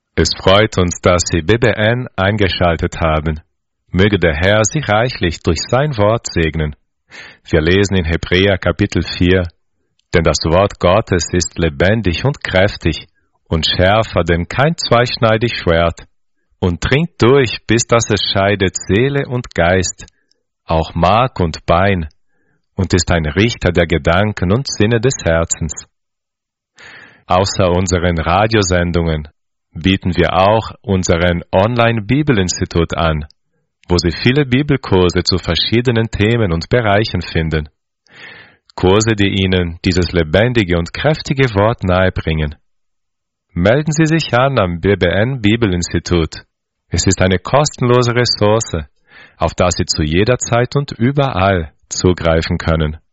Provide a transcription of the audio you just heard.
Es freut uns, dass Sie BBN eingeschaltet haben. Möge der Herr Sie reichlich durch sein Wort segnen. Wir lesen in Hebräer Kapitel 4, denn das Wort Gottes ist lebendig und kräftig und schärfer denn kein zweischneidig Schwert und dringt durch, bis dass es scheidet Seele und Geist, auch Mark und Bein, und ist ein Richter der Gedanken und Sinne des Herzens. Außer unseren Radiosendungen bieten wir auch unseren Online-Bibelinstitut an, wo Sie viele Bibelkurse zu verschiedenen Themen und Bereichen finden. Kurse, die Ihnen dieses lebendige und kräftige Wort nahebringen. Melden Sie sich an am BBN Bibelinstitut. Es ist eine kostenlose Ressource, auf das Sie zu jeder Zeit und überall zugreifen können.